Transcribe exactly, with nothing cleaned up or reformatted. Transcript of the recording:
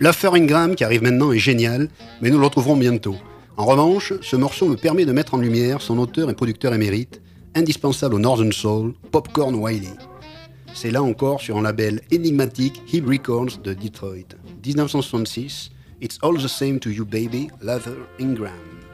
Luther Ingram qui arrive maintenant est génial, mais nous le retrouverons bientôt. En revanche, ce morceau me permet de mettre en lumière son auteur et producteur émérite, indispensable au Northern Soul, Popcorn Wiley. C'est là encore sur un label énigmatique Hib Records de Detroit. dix-neuf cent soixante-six, It's All the Same to You Baby, Luther Ingram.